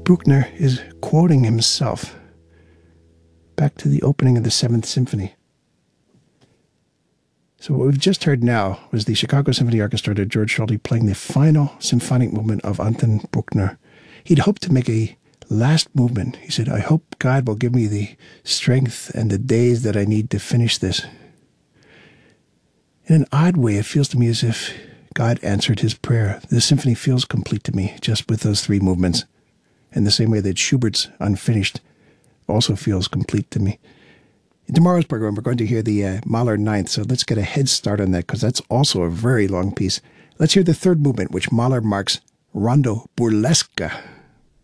Bruckner is quoting himself back to the opening of the Seventh Symphony. So what we've just heard now was the Chicago Symphony Orchestra under George Solti playing the final symphonic movement of Anton Bruckner. He'd hoped to make a last movement. He said, I hope God will give me the strength and the days that I need to finish this. In an odd way, it feels to me as if God answered his prayer. The symphony feels complete to me just with those three movements. In the same way that Schubert's Unfinished also feels complete to me. In tomorrow's program, we're going to hear the Mahler Ninth, so let's get a head start on that, because that's also a very long piece. Let's hear the third movement, which Mahler marks Rondo Burlesque.